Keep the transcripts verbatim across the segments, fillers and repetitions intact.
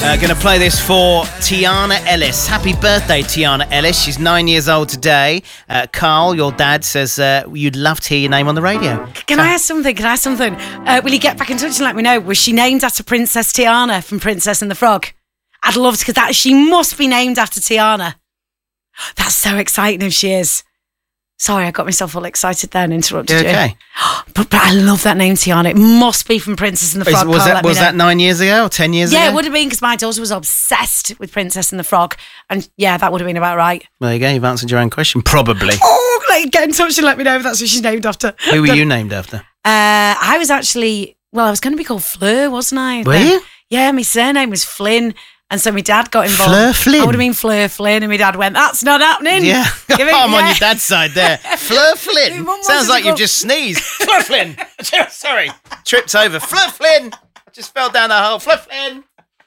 Uh, going to play this for Tiana Ellis. Happy birthday, Tiana Ellis. She's nine years old today. Uh, Carl, your dad, says uh, you'd love to hear your name on the radio. Can I ask something? Can I ask something? Uh, will you get back in touch and let me know? Was she named after Princess Tiana from Princess and the Frog? I'd love to, because that she must be named after Tiana. That's so exciting if she is. Sorry, I got myself all excited there and interrupted you. Okay. you. But, but I love that name, Tiana. It must be from Princess and the Frog. Is, was Carl, that, was that nine years ago or ten years yeah, ago? Yeah, it would have been, because my daughter was obsessed with Princess and the Frog. And yeah, that would have been about right. There you go. You've answered your own question. Probably. Oh, like, get in touch and let me know if that's what she's named after. Who were you named after? Uh, I was actually, well, I was going to be called Fleur, wasn't I? Were you? Yeah, my surname was Flynn. And so my dad got involved. Fleur Flynn? I would have been Fleur Flynn, and my dad went, that's not happening. Yeah. Give it, I'm yeah. on your dad's side there. Fleur Flynn. Sounds like you've just sneezed. Fleur Flynn. Sorry. Tripped over. Fleur Flynn. I just fell down the hole. Fleur Flynn.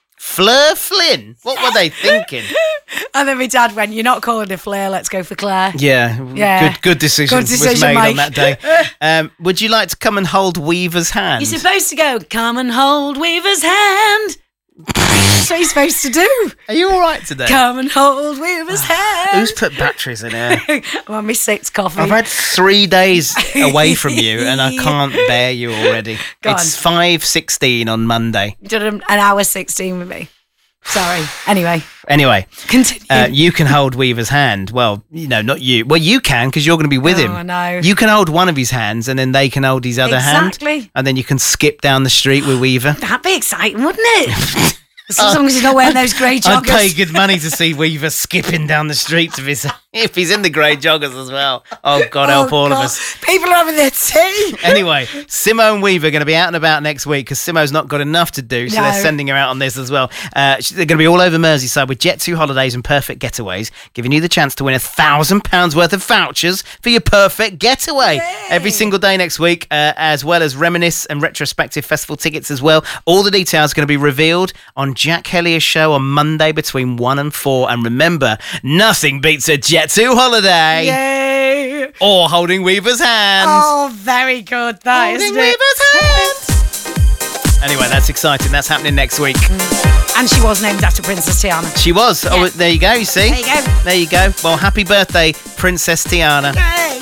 Fleur Flynn. What were they thinking? And then my dad went, you're not calling her Fleur, let's go for Claire. Yeah. Yeah. Good, good decision, Good decision was made Mike. on that day. Um, would you like to come and hold Weaver's hand? You're supposed to go, come and hold Weaver's hand. That's what you're supposed to do. Are you all right today? Come and hold Weaver's hand. Who's put batteries in here? I'm on my sixth coffee. I've had three days away from you and I can't bear you already. Go it's on. five sixteen on Monday. You did an hour sixteen with me. Sorry. Anyway. Anyway, continue. Uh, you can hold Weaver's hand. Well, you know, not you. Well, you can, because you're going to be with oh, him. I know. You can hold one of his hands and then they can hold his other exactly. hand. And then you can skip down the street with Weaver. That'd be exciting, wouldn't it? As long as he's not wearing those grey joggers. I'd pay good money to see Weaver skipping down the streets of his, if he's in the grey joggers as well. Oh, God, help oh, all God. of us. People are having their tea. Anyway, Simo and Weaver are going to be out and about next week because Simo's not got enough to do, so no. they're sending her out on this as well. Uh, they're going to be all over Merseyside with Jet two holidays and perfect getaways, giving you the chance to win a thousand pounds worth of vouchers for your perfect getaway. Yay. Every single day next week, uh, as well as Reminisce and retrospective festival tickets as well. All the details are going to be revealed on Jack Hellier's show on Monday between one and four. And remember, nothing beats a Jet two holiday. Yay! Or holding Weaver's hand. Oh, very good. That holding isn't Weaver's it? hand. Anyway, that's exciting. That's happening next week. And she was named after Princess Tiana. She was. Yeah. Oh, there you go. You see? There you go. There you go. Well, happy birthday, Princess Tiana. Yay!